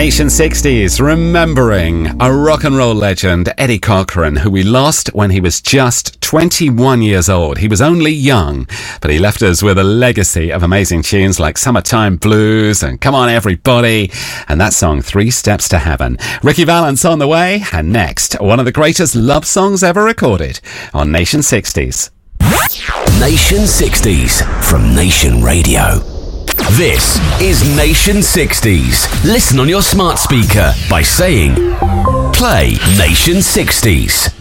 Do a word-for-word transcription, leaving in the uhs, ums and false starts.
Nation sixties, remembering a rock and roll legend, Eddie Cochran, who we lost when he was just twenty-one years old. He was only young, but he left us with a legacy of amazing tunes like Summertime Blues and Come On Everybody, and that song Three Steps to Heaven. Ricky Valance on the way, and next, one of the greatest love songs ever recorded on Nation sixties. Nation sixties from Nation Radio. This is Nation sixties. Listen on your smart speaker by saying, play Nation sixties.